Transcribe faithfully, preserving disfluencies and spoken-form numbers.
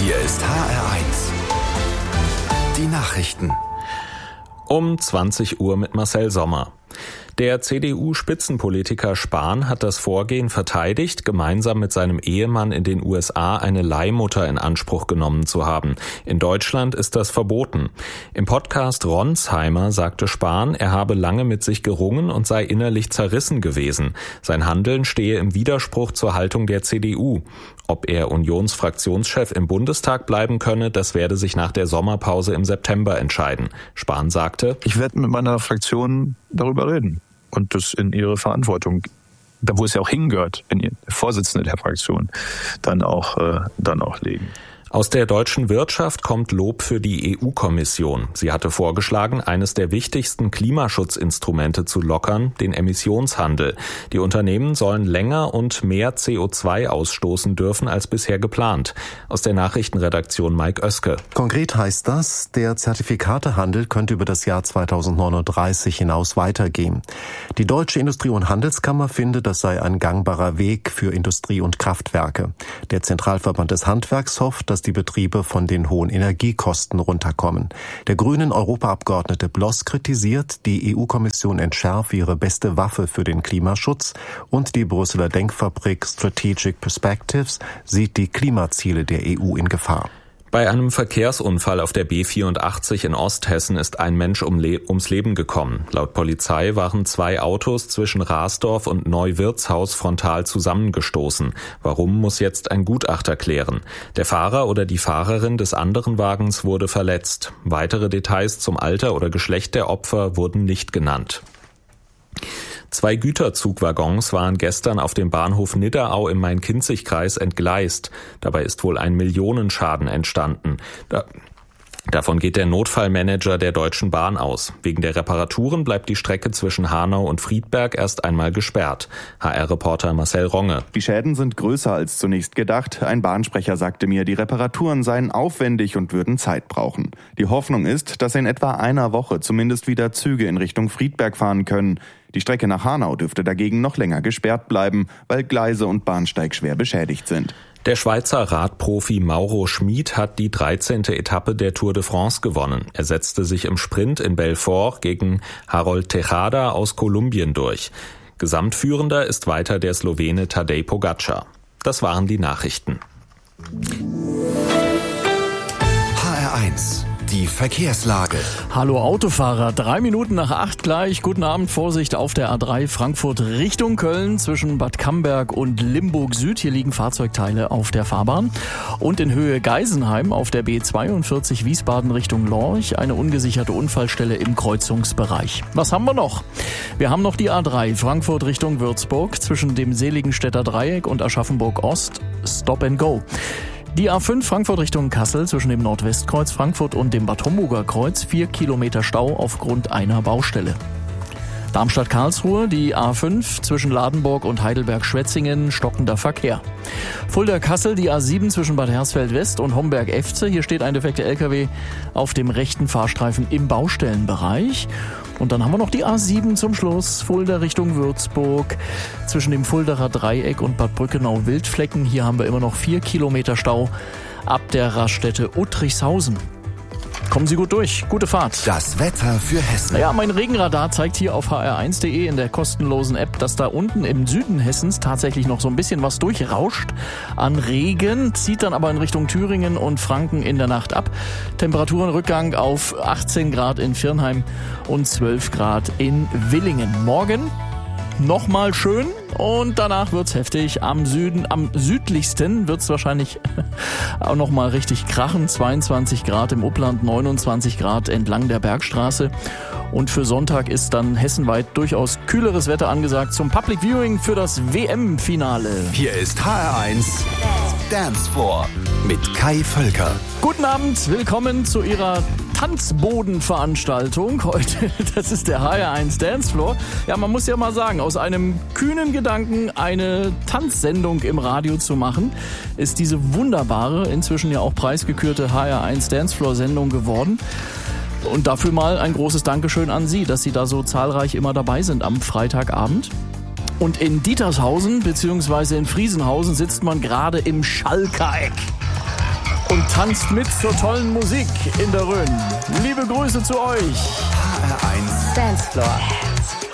Hier ist H R eins. Die Nachrichten. Um zwanzig Uhr mit Marcel Sommer. Der C D U-Spitzenpolitiker Spahn hat das Vorgehen verteidigt, gemeinsam mit seinem Ehemann in den U S A eine Leihmutter in Anspruch genommen zu haben. In Deutschland ist das verboten. Im Podcast Ronsheimer sagte Spahn, er habe lange mit sich gerungen und sei innerlich zerrissen gewesen. Sein Handeln stehe im Widerspruch zur Haltung der C D U. Ob er Unionsfraktionschef im Bundestag bleiben könne, das werde sich nach der Sommerpause im September entscheiden. Spahn sagte: Ich werde mit meiner Fraktion darüber reden und das in ihre Verantwortung, da wo es ja auch hingehört, in ihr Vorsitzende der Fraktion, dann auch, äh, dann auch legen. Aus der deutschen Wirtschaft kommt Lob für die E U-Kommission. Sie hatte vorgeschlagen, eines der wichtigsten Klimaschutzinstrumente zu lockern, den Emissionshandel. Die Unternehmen sollen länger und mehr C O zwei ausstoßen dürfen als bisher geplant. Aus der Nachrichtenredaktion Mike Oeske. Konkret heißt das, der Zertifikatehandel könnte über das Jahr zweitausendneununddreißig hinaus weitergehen. Die Deutsche Industrie- und Handelskammer findet, das sei ein gangbarer Weg für Industrie und Kraftwerke. Der Zentralverband des Handwerks hofft, dass die Betriebe von den hohen Energiekosten runterkommen. Der grünen Europaabgeordnete Bloss kritisiert, die E U-Kommission entschärfe ihre beste Waffe für den Klimaschutz und die Brüsseler Denkfabrik Strategic Perspectives sieht die Klimaziele der E U in Gefahr. Bei einem Verkehrsunfall auf der B vierundachtzig in Osthessen ist ein Mensch um Le- ums Leben gekommen. Laut Polizei waren zwei Autos zwischen Rasdorf und Neuwirtshaus frontal zusammengestoßen. Warum, muss jetzt ein Gutachter klären. Der Fahrer oder die Fahrerin des anderen Wagens wurde verletzt. Weitere Details zum Alter oder Geschlecht der Opfer wurden nicht genannt. Zwei Güterzugwaggons waren gestern auf dem Bahnhof Nidderau im Main-Kinzig-Kreis entgleist. Dabei ist wohl ein Millionenschaden entstanden. Da Davon geht der Notfallmanager der Deutschen Bahn aus. Wegen der Reparaturen bleibt die Strecke zwischen Hanau und Friedberg erst einmal gesperrt. H R-Reporter Marcel Ronge. Die Schäden sind größer als zunächst gedacht. Ein Bahnsprecher sagte mir, die Reparaturen seien aufwendig und würden Zeit brauchen. Die Hoffnung ist, dass in etwa einer Woche zumindest wieder Züge in Richtung Friedberg fahren können. Die Strecke nach Hanau dürfte dagegen noch länger gesperrt bleiben, weil Gleise und Bahnsteig schwer beschädigt sind. Der Schweizer Radprofi Mauro Schmid hat die dreizehnte Etappe der Tour de France gewonnen. Er setzte sich im Sprint in Belfort gegen Harold Tejada aus Kolumbien durch. Gesamtführender ist weiter der Slowene Tadej Pogačar. Das waren die Nachrichten. H R eins. Die Verkehrslage. Hallo Autofahrer, drei Minuten nach acht gleich. Guten Abend, Vorsicht auf der A drei Frankfurt Richtung Köln zwischen Bad Camberg und Limburg Süd. Hier liegen Fahrzeugteile auf der Fahrbahn. Und in Höhe Geisenheim auf der B zweiundvierzig Wiesbaden Richtung Lorch eine ungesicherte Unfallstelle im Kreuzungsbereich. Was haben wir noch? Wir haben noch die A drei Frankfurt Richtung Würzburg zwischen dem Seligenstädter Dreieck und Aschaffenburg Ost. Stop and Go. Die A fünf Frankfurt Richtung Kassel zwischen dem Nordwestkreuz Frankfurt und dem Bad Homburger Kreuz, vier Kilometer Stau aufgrund einer Baustelle. Darmstadt-Karlsruhe, die A fünf zwischen Ladenburg und Heidelberg-Schwetzingen, stockender Verkehr. Fulda-Kassel, die A sieben zwischen Bad Hersfeld-West und Homberg-Efze. Hier steht ein defekter L K W auf dem rechten Fahrstreifen im Baustellenbereich. Und dann haben wir noch die A sieben zum Schluss, Fulda Richtung Würzburg, zwischen dem Fuldaer Dreieck und Bad Brückenau-Wildflecken. Hier haben wir immer noch vier Kilometer Stau ab der Raststätte Uttrichshausen. Kommen Sie gut durch. Gute Fahrt. Das Wetter für Hessen. Ja, mein Regenradar zeigt hier auf h r eins punkt de in der kostenlosen App, dass da unten im Süden Hessens tatsächlich noch so ein bisschen was durchrauscht an Regen, zieht dann aber in Richtung Thüringen und Franken in der Nacht ab. Temperaturenrückgang auf achtzehn Grad in Virnheim und zwölf Grad in Willingen. Morgen nochmal schön und danach wird's heftig. Am Süden, am südlichsten wird's wahrscheinlich auch nochmal richtig krachen. zweiundzwanzig Grad im Upland, neunundzwanzig Grad entlang der Bergstraße. Und für Sonntag ist dann hessenweit durchaus kühleres Wetter angesagt zum Public Viewing für das W M-Finale. Hier ist H R eins Dance Floor mit Kai Völker. Guten Abend, willkommen zu Ihrer Tanzbodenveranstaltung heute. Das ist der H R eins Dancefloor. Ja, man muss ja mal sagen, aus einem kühnen Gedanken eine Tanzsendung im Radio zu machen, ist diese wunderbare, inzwischen ja auch preisgekürte H R eins Dancefloor Sendung geworden. Und dafür mal ein großes Dankeschön an Sie, dass Sie da so zahlreich immer dabei sind am Freitagabend. Und in Dietershausen bzw. in Friesenhausen sitzt man gerade im Schalkereck. Und tanzt mit zur tollen Musik in der Rhön. Liebe Grüße zu euch. H R eins Dancefloor.